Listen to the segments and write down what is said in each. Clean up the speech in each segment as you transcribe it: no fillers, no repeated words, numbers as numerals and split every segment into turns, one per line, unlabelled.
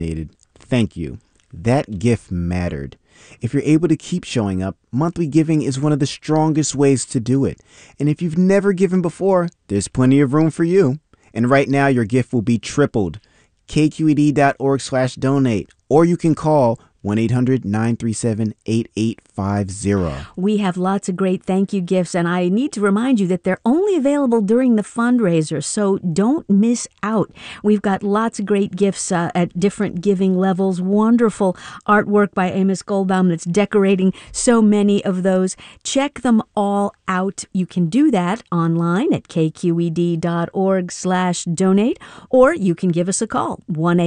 Thank you. That gift mattered. If you're able to keep showing up, monthly giving is one of the strongest ways to do it. And if you've never given before, there's plenty of room for you. And right now, your gift will be tripled. kqed.org/donate, or you can call 1-800-937-8850.
We have lots of great thank you gifts, and I need to remind you that they're only available during the fundraiser, so don't miss out. We've got lots of great gifts at different giving levels. Wonderful artwork by Amos Goldbaum that's decorating so many of those. Check them all out. You can do that online at kqed.org/donate, or you can give us a call,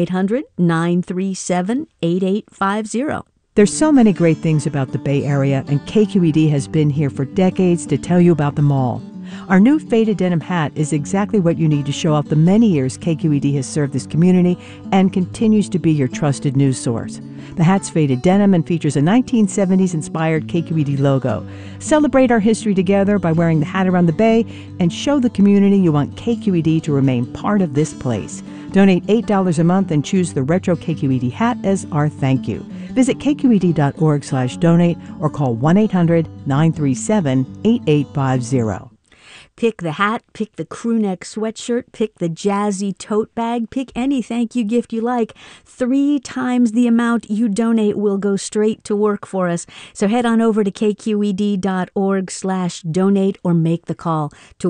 1-800-937-8850.
There's so many great things about the Bay Area, and KQED has been here for decades to tell you about them all. Our new faded denim hat is exactly what you need to show off the many years KQED has served this community and continues to be your trusted news source. The hat's faded denim and features a 1970s-inspired KQED logo. Celebrate our history together by wearing the hat around the Bay and show the community you want KQED to remain part of this place. Donate $8 a month and choose the retro KQED hat as our thank you. Visit kqed.org/donate or call 1-800-937-8850.
Pick the hat, pick the crewneck sweatshirt, pick the jazzy tote bag, pick any thank you gift you like. 3 times the amount you donate will go straight to work for us. So head on over to kqed.org/donate or make the call to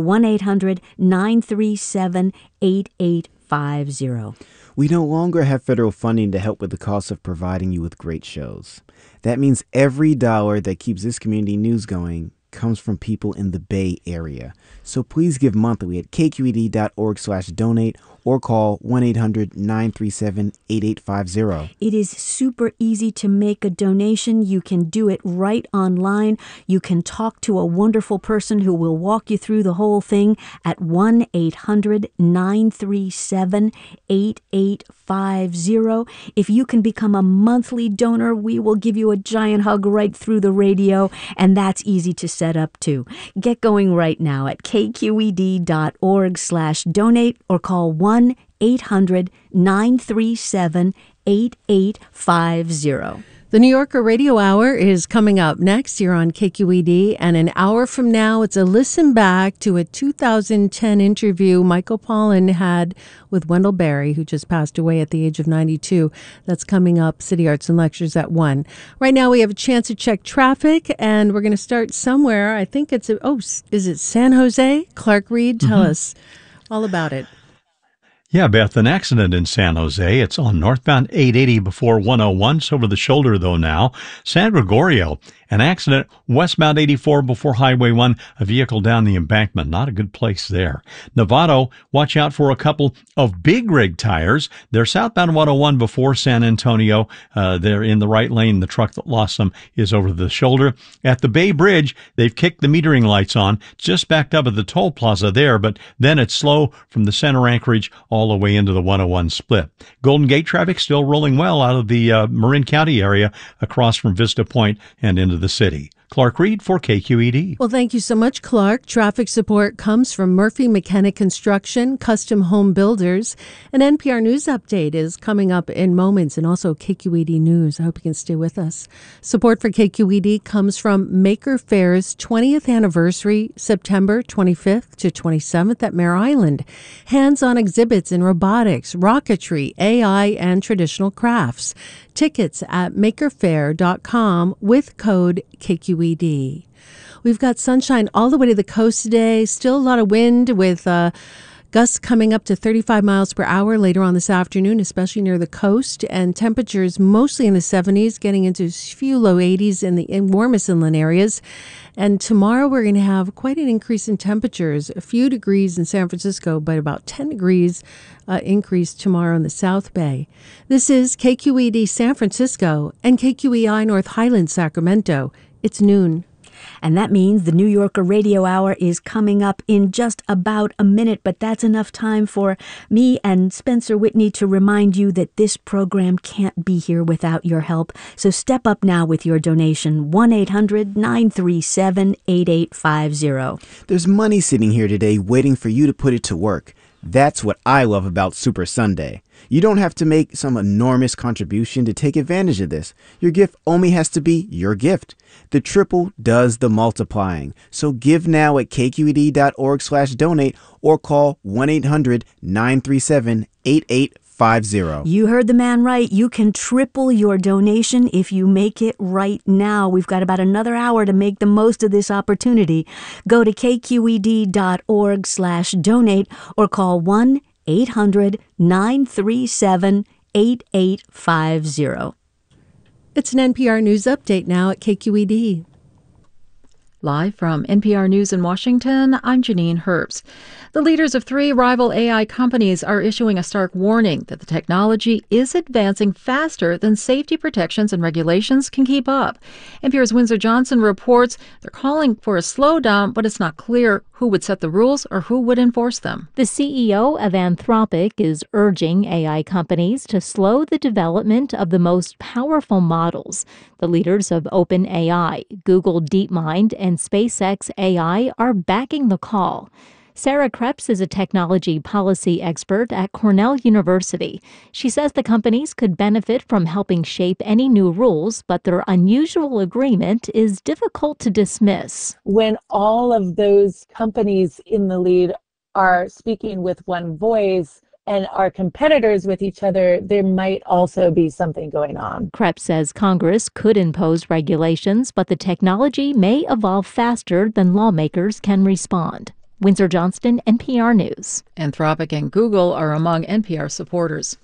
1-800-937-8850.
We no longer have federal funding to help with the cost of providing you with great shows. That means every dollar that keeps this community news going comes from people in the Bay Area. So please give monthly at kqed.org/donate or call 1-800-937-8850.
It is super easy to make a donation. You can do it right online. You can talk to a wonderful person who will walk you through the whole thing at 1-800-937-8850. If you can become a monthly donor, we will give you a giant hug right through the radio, and that's easy to set up too. Get going right now at kqed.org/donate or call 1-800-937-8850.
The New Yorker Radio Hour is coming up next here on KQED, and an hour from now, it's a listen back to a 2010 interview Michael Pollan had with Wendell Berry, who just passed away at the age of 92. That's coming up, City Arts and Lectures at 1. Right now, we have a chance to check traffic, and we're going to start somewhere. I think it's, is it San Jose? Clark Reed, tell us all about it.
Yeah, Beth, an accident in San Jose. It's on northbound 880 before 101. It's over the shoulder, though, now. San Gregorio, an accident westbound 84 before Highway 1. A vehicle down the embankment. Not a good place there. Novato, watch out for a couple of big rig tires. They're southbound 101 before San Antonio. They're in the right lane. The truck that lost them is over the shoulder. At the Bay Bridge, they've kicked the metering lights on. Just backed up at the toll plaza there, but then it's slow from the center Anchorage all the way into the 101 split. Golden Gate traffic still rolling well out of the Marin County area across from Vista Point and into the city. Clark Reed for KQED.
Well, thank you so much, Clark. Traffic support comes from Murphy McKenna Construction, Custom Home Builders. An NPR News update is coming up in moments, and also KQED News. I hope you can stay with us. Support for KQED comes from Maker Fair's 20th anniversary, September 25th to 27th at Mare Island. Hands-on exhibits in robotics, rocketry, AI, and traditional crafts. Tickets at makerfair.com with code KQED. We've got sunshine all the way to the coast today. Still a lot of wind with gusts coming up to 35 miles per hour later on this afternoon, especially near the coast. And temperatures mostly in the 70s, getting into a few low 80s in the warmest inland areas. And tomorrow we're going to have quite an increase in temperatures, a few degrees in San Francisco, but about 10 degrees increase tomorrow in the South Bay. This is KQED San Francisco and KQEI North Highlands, Sacramento. It's noon.
And that means the New Yorker Radio Hour is coming up in just about a minute, but that's enough time for me and Spencer Whitney to remind you that this program can't be here without your help. So step up now with your donation, 1-800-937-8850.
There's money sitting here today waiting for you to put it to work. That's what I love about Super Sunday. You don't have to make some enormous contribution to take advantage of this. Your gift only has to be your gift. The triple does the multiplying. So give now at kqed.org/donate or call 1-800-937-8850.
You heard the man right. You can triple your donation if you make it right now. We've got about another hour to make the most of this opportunity. Go to kqed.org/donate or call 1-800-937-8850.
It's an NPR News update now at KQED.
Live from NPR News in Washington, I'm Janine Herbst. The leaders of 3 rival AI companies are issuing a stark warning that the technology is advancing faster than safety protections and regulations can keep up. NPR's Windsor Johnson reports they're calling for a slowdown, but it's not clear who would set the rules or who would enforce them.
The CEO of Anthropic is urging AI companies to slow the development of the most powerful models. The leaders of OpenAI, Google DeepMind, and SpaceX AI are backing the call. Sarah Krebs is a technology policy expert at Cornell University. She says the companies could benefit from helping shape any new rules, but their unusual agreement is difficult to dismiss.
When all of those companies in the lead are speaking with one voice and are competitors with each other, there might also be something going on.
Krebs says Congress could impose regulations, but the technology may evolve faster than lawmakers can respond. Windsor Johnston, NPR News.
Anthropic and Google are among NPR supporters.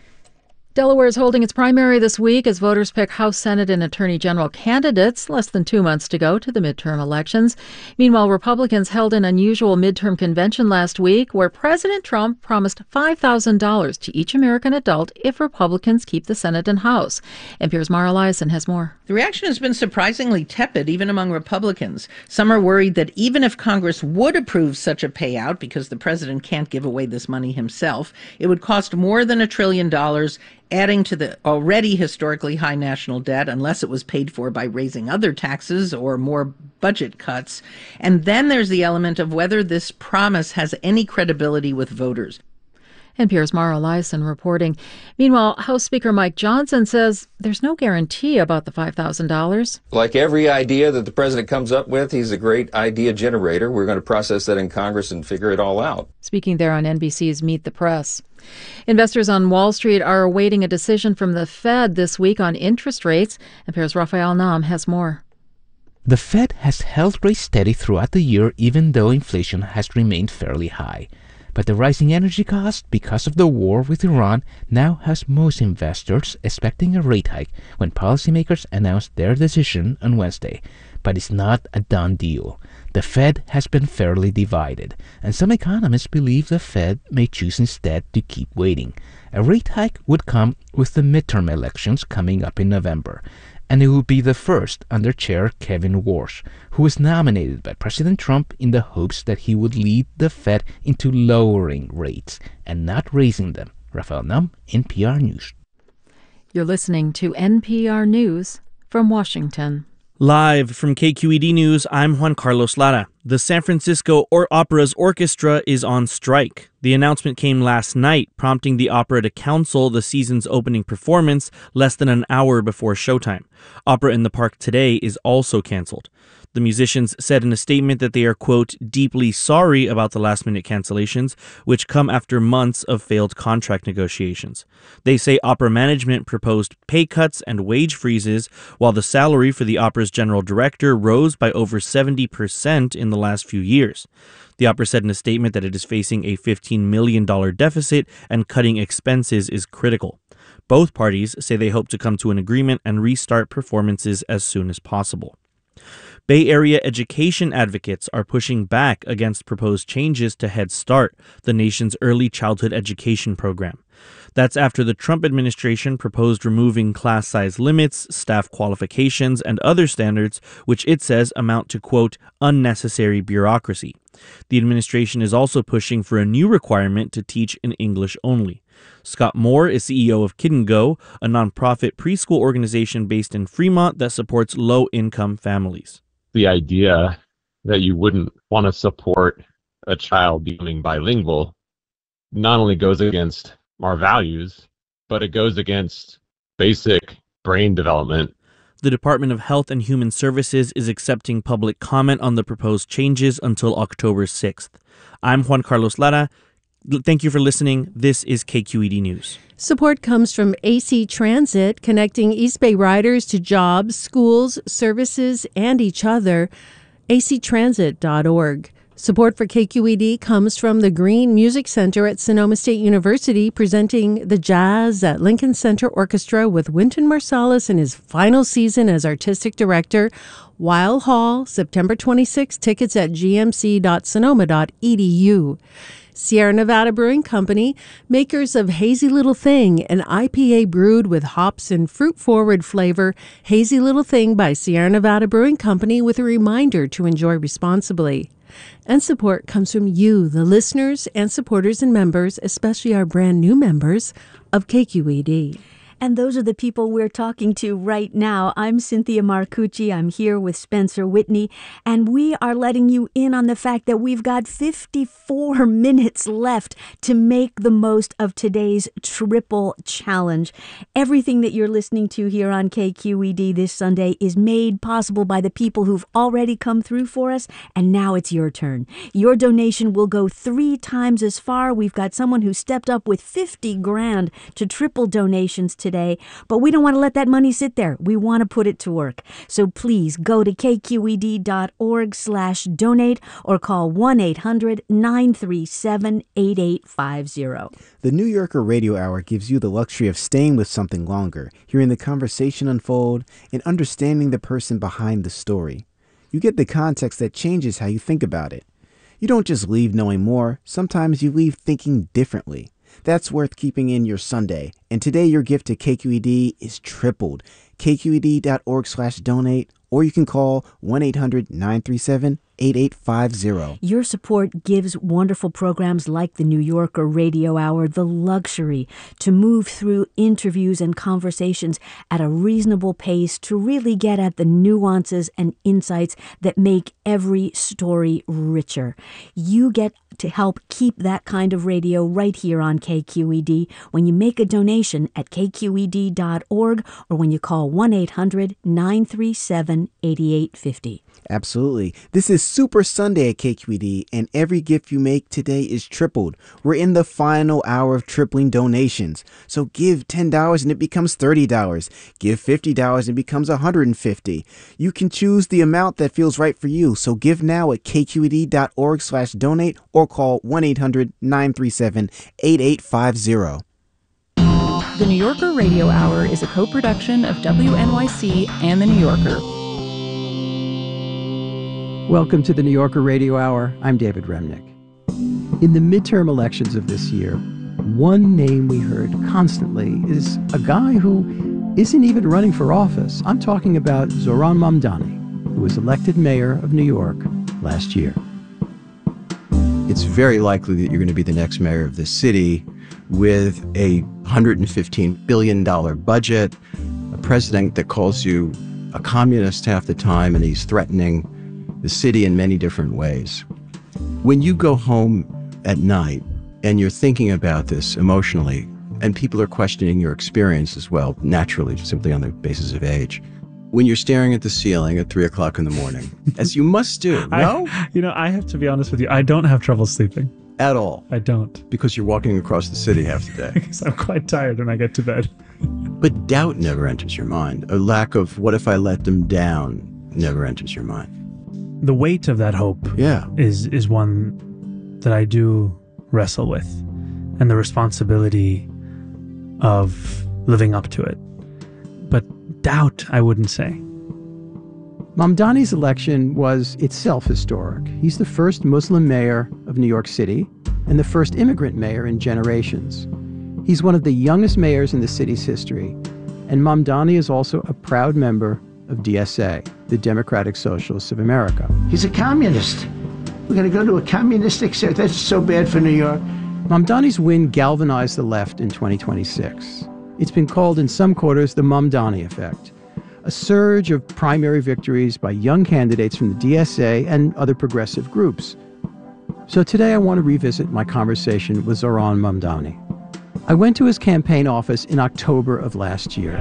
Delaware is holding its primary this week as voters pick House, Senate, and Attorney General candidates, less than 2 months to go to the midterm elections. Meanwhile, Republicans held an unusual midterm convention last week where President Trump promised $5,000 to each American adult if Republicans keep the Senate and House. NPR's Mara Liasson has more.
The reaction has been surprisingly tepid, even among Republicans. Some are worried that even if Congress would approve such a payout, because the president can't give away this money himself, it would cost more than $1 trillion, adding to the already historically high national debt unless it was paid for by raising other taxes or more budget cuts. And then there's the element of whether this promise has any credibility with voters.
NPR's Mara Liasson reporting. Meanwhile, House Speaker Mike Johnson says there's no guarantee about the $5,000.
Like every idea that the president comes up with, he's a great idea generator. We're going to process that in Congress and figure it all out.
Speaking there on NBC's Meet the Press. Investors on Wall Street are awaiting a decision from the Fed this week on interest rates. NPR's Raphael Nam has more.
The Fed has held rates steady throughout the year, even though inflation has remained fairly high. But the rising energy cost because of the war with Iran now has most investors expecting a rate hike when policymakers announce their decision on Wednesday. But it's not a done deal. The Fed has been fairly divided, and some economists believe the Fed may choose instead to keep waiting. A rate hike would come with the midterm elections coming up in November, and it would be the first under Chair Kevin Warsh, who was nominated by President Trump in the hopes that he would lead the Fed into lowering rates and not raising them. Raphael Nam, NPR News.
You're listening to NPR News from Washington.
Live from KQED News, I'm Juan Carlos Lara. The San Francisco Opera's orchestra is on strike. The announcement came last night, prompting the opera to cancel the season's opening performance less than an hour before showtime. Opera in the Park Today is also canceled. The musicians said in a statement that they are, quote, deeply sorry about the last-minute cancellations, which come after months of failed contract negotiations. They say opera management proposed pay cuts and wage freezes, while the salary for the opera's general director rose by over 70% in the last few years. The opera said in a statement that it is facing a $15 million deficit and cutting expenses is critical. Both parties say they hope to come to an agreement and restart performances as soon as possible. Bay Area education advocates are pushing back against proposed changes to Head Start, the nation's early childhood education program. That's after the Trump administration proposed removing class size limits, staff qualifications, and other standards, which it says amount to, quote, unnecessary bureaucracy. The administration is also pushing for a new requirement to teach in English only. Scott Moore is CEO of Kid and Go, a nonprofit preschool organization based in Fremont that supports low-income families.
The idea that you wouldn't want to support a child becoming bilingual not only goes against our values, but it goes against basic brain development.
The Department of Health and Human Services is accepting public comment on the proposed changes until October 6th. I'm Juan Carlos Lara. Thank you for listening. This is KQED News.
Support comes from AC Transit, connecting East Bay riders to jobs, schools, services, and each other. actransit.org. Support for KQED comes from the Green Music Center at Sonoma State University, presenting the Jazz at Lincoln Center Orchestra with Wynton Marsalis in his final season as artistic director. Weil Hall, September 26. Tickets at gmc.sonoma.edu. Sierra Nevada Brewing Company, makers of Hazy Little Thing, an IPA brewed with hops and fruit-forward flavor. Hazy Little Thing by Sierra Nevada Brewing Company, with a reminder to enjoy responsibly. And support comes from you, the listeners and supporters and members, especially our brand new members of KQED.
And those are the people we're talking to right now. I'm Cynthia Marcucci. I'm here with Spencer Whitney, and we are letting you in on the fact that we've got 54 minutes left to make the most of today's triple challenge. Everything that you're listening to here on KQED this Sunday is made possible by the people who've already come through for us, and now it's your turn. Your donation will go 3 times as far. We've got someone who stepped up with $50,000 to triple donations today, but we don't want to let that money sit there. We want to put it to work. So please go to kqed.org/donate or call 1-800-937-8850.
The New Yorker Radio Hour gives you the luxury of staying with something longer, hearing the conversation unfold, and understanding the person behind the story. You get the context that changes how you think about it. You don't just leave knowing more. Sometimes you leave thinking differently. That's worth keeping in your Sunday. And today your gift to KQED is tripled. kqed.org/donate, or you can call 1-800-937-8850.
Your support gives wonderful programs like the New Yorker Radio Hour the luxury to move through interviews and conversations at a reasonable pace to really get at the nuances and insights that make every story richer. You get to help keep that kind of radio right here on KQED when you make a donation at kqed.org or when you call 1-800-937-8850.
Absolutely. This is Super Sunday at KQED, and every gift you make today is tripled. We're in the final hour of tripling donations. So give $10 and it becomes $30. Give $50 and it becomes $150. You can choose the amount that feels right for you. So give now at kqed.org/donate or call 1-800-937-8850.
The New Yorker Radio Hour is a co-production of WNYC and The New Yorker.
Welcome to the New Yorker Radio Hour. I'm David Remnick. In the midterm elections of this year, one name we heard constantly is a guy who isn't even running for office. I'm talking about Zohran Mamdani, who was elected mayor of New York last year.
It's very likely that you're going to be the next mayor of this city with a $115 billion budget, a president that calls you a communist half the time, and he's threatening the city in many different ways. When you go home at night and you're thinking about this emotionally, and people are questioning your experience as well, naturally, simply on the basis of age, when you're staring at the ceiling at 3 o'clock in the morning, as you must do, no?
I have to be honest with you, I don't have trouble sleeping.
At all?
I don't.
Because you're walking across the city half the day.
Because I'm quite tired when I get to bed.
But doubt never enters your mind. A lack of what if I let them down never enters your mind.
The weight of that hope is one that I do wrestle with, and the responsibility of living up to it. But doubt, I wouldn't say.
Mamdani's election was itself historic. He's the first Muslim mayor of New York City and the first immigrant mayor in generations. He's one of the youngest mayors in the city's history, and Mamdani is also a proud member of DSA, the Democratic Socialists of America.
He's a communist. We're going to go to a communistic state. That's so bad for New York.
Mamdani's win galvanized the left in 2026. It's been called in some quarters the Mamdani effect, a surge of primary victories by young candidates from the DSA and other progressive groups. So today I want to revisit my conversation with Zohran Mamdani. I went to his campaign office in October of last year.